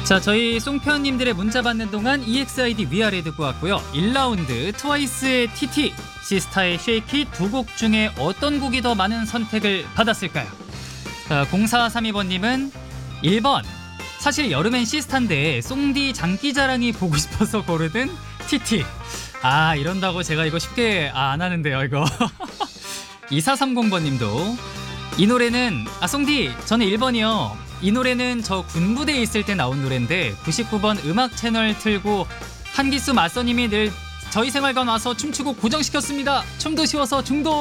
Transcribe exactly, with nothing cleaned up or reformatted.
자, 저희 송편님들의 문자 받는 동안 이엑스아이디 위아래 듣고 왔고요. 일 라운드 트와이스의 티티, 시스타의 쉐이키 두 곡 중에 어떤 곡이 더 많은 선택을 받았을까요? 자, 공사삼이 번님은 일 번. 사실 여름엔 시스타인데 송디 장기자랑이 보고 싶어서 고르든 티티. 아, 이런다고 제가 이거 쉽게 아, 안 하는데요, 이거. 이사삼공 번님도 이 노래는 아 송디 저는 일 번이요. 이 노래는 저 군부대에 있을 때 나온 노래인데 구십구 번 음악 채널 틀고 한기수 맞서님이 늘 저희 생활관 와서 춤추고 고정시켰습니다. 춤도 쉬워서 중독.